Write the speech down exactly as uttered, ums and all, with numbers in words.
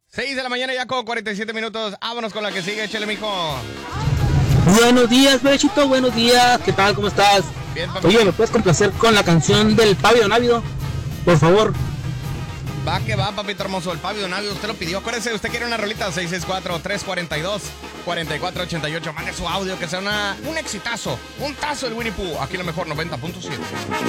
seis de la mañana ya con cuarenta y siete minutos. Vámonos con la que sigue, échale, mijo. Buenos días, Bechito, buenos días. ¿Qué tal? ¿Cómo estás? Bien, papi. Oye, ¿me puedes complacer con la canción del Pabio Návido? Por favor. Va que va, papito hermoso. El Pabio Navio, usted lo pidió. Acuérdese, usted quiere una rolita. seis seis cuatro, tres cuatro dos, cuatro cuatro ocho ocho. Mande su audio, que sea una, un exitazo. Un tazo del Winnie Pooh. Aquí lo mejor, noventa punto siete.